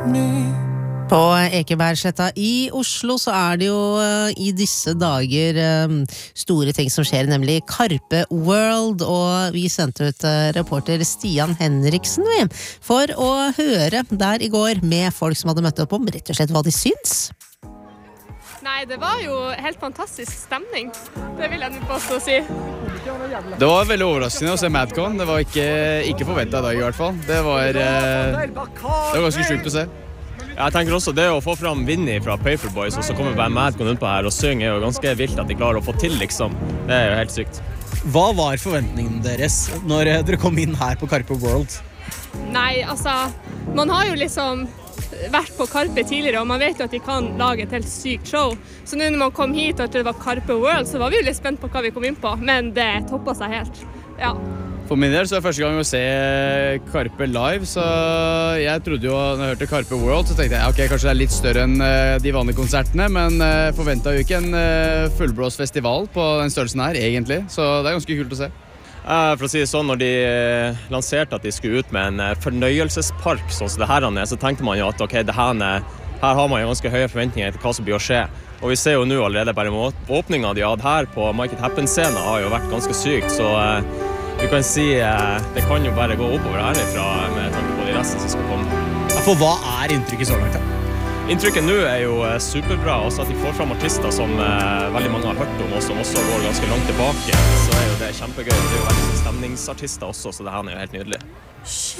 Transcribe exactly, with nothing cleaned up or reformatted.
På Ekebergsletta i Oslo så er det jo uh, i disse dager um, store ting som skjer, nemlig Karpe World, og vi sendte ut uh, reporter Stian Henriksen vi, for å høre der i går med folk som hadde møtt opp om rett og slett hva de syns. Nei, det var jo helt fantastisk stemning. Det vil jeg nå påstå å si. Det var veldig overraskende å se Madcon. Det var ikke, ikke forventet i dag i hvert fall. Det var, eh, det var ganske sjukt å se. Jeg tenker også det å få fram Vinnie fra Paperboys og så kommer bare Madcon ut på her og synger er jo ganske vilt at de klarer å få til liksom. Det er jo helt sykt. Hva var forventningene deres når dere kom inn her på Karpe World? Nei, altså, man har jo liksom vært på Karpe tidligere, og man vet jo at de kan lage et helt sykt show. Så nå når man kom hit og at det var Karpe World, så var vi jo litt spent på hva vi kom inn på, men det toppet seg helt. Ja. For min del så er det første gang å se Karpe live, så jeg trodde jo, når jeg hørte Karpe World, så tenkte jeg, ok, kanskje det er litt større enn de vanlige konsertene, men forventet jo ikke en fullblås festival på den størrelsen her, egentlig. Så det er ganske kult å se. For å si det sånn, når de lanserte at de skulle ut med en fornøyelsespark sånn som det her er, så tenkte man jo at ok, det her, er, her har man jo ganske høye forventninger til hva som blir å skje. Og vi ser jo nå allerede bare med åpningen de hadde her på Make It Happen-scenen har jo vært ganske sykt, så du kan si det kan jo bare gå oppover herifra med tanke på de resten som skal komme. Ja, for hva er inntrykket så langt da? Inntrykket nå er jo superbra, også at de får frem artister som eh, veldig mange har hørt om, og som også går ganske langt tilbake, så er jo det kjempegøy. Det er jo veldig stemningsartister også, så det her er jo helt nydelig.